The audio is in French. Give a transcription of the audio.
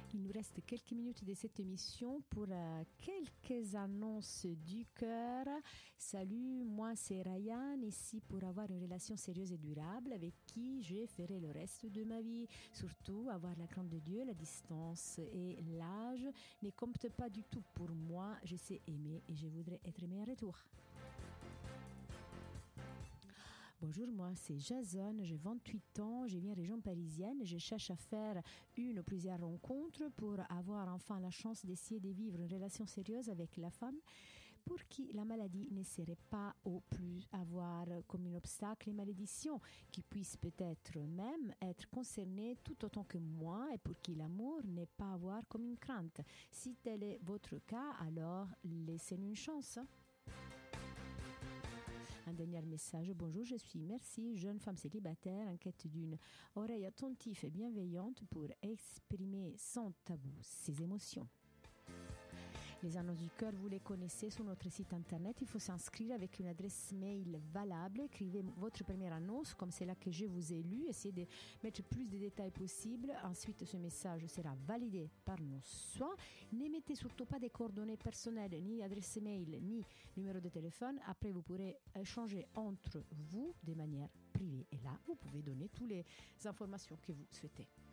Il nous reste quelques minutes de cette émission pour quelques annonces du cœur. Salut, moi c'est Ryan, ici pour avoir une relation sérieuse et durable avec qui je ferai le reste de ma vie. Surtout, avoir la crainte de Dieu, la distance et l'âge ne comptent pas du tout pour moi. Je sais aimer et je voudrais être aimé en retour. Bonjour, moi c'est Jason, j'ai 28 ans, je viens région parisienne, je cherche à faire une ou plusieurs rencontres pour avoir enfin la chance d'essayer de vivre une relation sérieuse avec la femme pour qui la maladie ne serait pas au plus à voir comme un obstacle et malédiction, qui puisse peut-être même être concernée tout autant que moi et pour qui l'amour n'est pas à voir comme une crainte. Si tel est votre cas, alors laissez-nous une chance. Un dernier message. Bonjour, je suis Merci, jeune femme célibataire en quête d'une oreille attentive et bienveillante pour exprimer sans tabou ses émotions. Les annonces du cœur, vous les connaissez sur notre site internet. Il faut s'inscrire avec une adresse mail valable. Écrivez votre première annonce, comme c'est là que je vous ai lu. Essayez de mettre plus de détails possibles. Ensuite, ce message sera validé par nos soins. Ne mettez surtout pas des coordonnées personnelles, ni adresse mail, ni numéro de téléphone. Après, vous pourrez échanger entre vous de manière privée. Et là, vous pouvez donner toutes les informations que vous souhaitez.